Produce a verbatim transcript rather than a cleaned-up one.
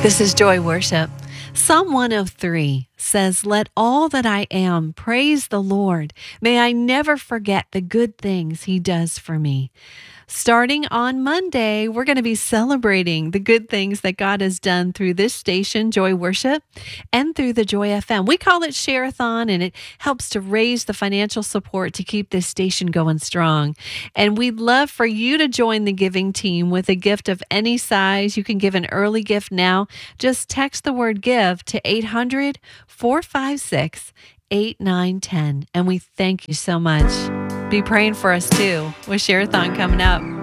This is Joy Worship. Psalm one oh three says, "Let all that I am praise the Lord. May I never forget the good things He does for me." Starting on Monday, we're going to be celebrating the good things that God has done through this station, Joy Worship, and through the Joy F M. We call it Share-a-thon, and it helps to raise the financial support to keep this station going strong. And we'd love for you to join the giving team with a gift of any size. You can give an early gift now. Just text the word GIVE to eight hundred, four five six, eight nine one zero. And we thank you so much. Be praying for us too with Share-a-thon coming up.